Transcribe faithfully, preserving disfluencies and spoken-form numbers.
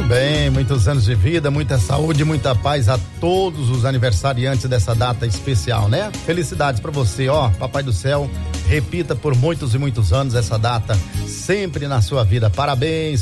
Muito bem, muitos anos de vida, muita saúde, muita paz a todos os aniversariantes dessa data especial, né? Felicidades pra você, ó, Papai do Céu, repita por muitos e muitos anos essa data sempre na sua vida. Parabéns.